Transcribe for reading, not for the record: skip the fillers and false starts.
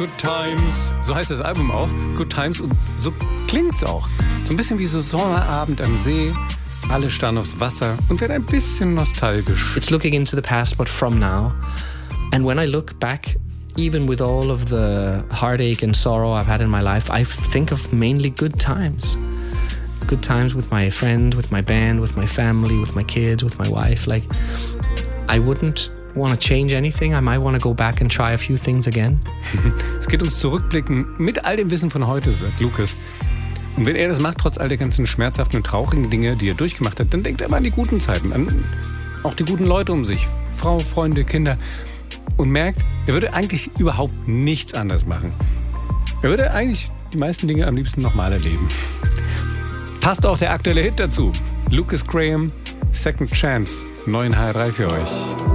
Good Times. So heißt das Album auch. Good Times. Und so klingt's auch. So ein bisschen wie so Sommerabend am See. Alle starren aufs Wasser und werden ein bisschen nostalgisch. It's looking into the past, but from now. And when I look back, even with all of the heartache and sorrow I've had in my life, I think of mainly good times. Good times with my friend, with my band, with my family, with my kids, with my wife. Like, I wouldn't want to change anything. I might want to go back and try a few things again. Es geht ums Zurückblicken mit all dem Wissen von heute, sagt Lukas. Und wenn er das macht, trotz all der ganzen schmerzhaften und traurigen Dinge, die er durchgemacht hat, dann denkt er immer an die guten Zeiten, an auch die guten Leute um sich, Frau, Freunde, Kinder. Und merkt, er würde eigentlich überhaupt nichts anders machen. Er würde eigentlich die meisten Dinge am liebsten nochmal erleben. Passt auch der aktuelle Hit dazu. Lukas Graham, Second Chance, neuen HR3 für euch.